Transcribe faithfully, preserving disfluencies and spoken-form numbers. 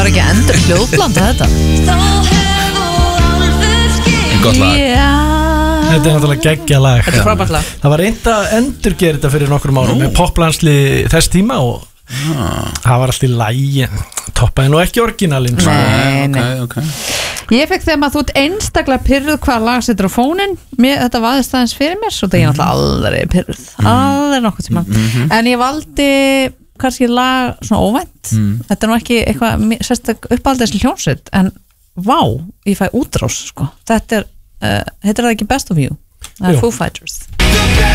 var ekki endur hljóðblanda þetta Gott lag Já Þetta er náttúrulega geggja lag Þetta er frábært lag Það var reynd að endurgera þetta fyrir nokkrum árum með poplansli þess tíma og ah. það var alltaf í lægi toppaði nú ekki orginalinn Nei, nei okay, okay. Ég fekk þegar maður þú ert einstaklega pyrruð hvað lag setur á fónin mér, þetta vaðist aðeins fyrir mér svo það ég náttúrulega aldrei pyrruð mm. aldrei nokkuð tíma mm -hmm. en ég valdi kannski lag svona óvænt mm. þetta er nú ekki eitthvað sérstak uppaldið sem hljónsveit en vá, ég fæ útrás sko. Þetta er, uh, heitir það ekki Best of You það er Foo Fighters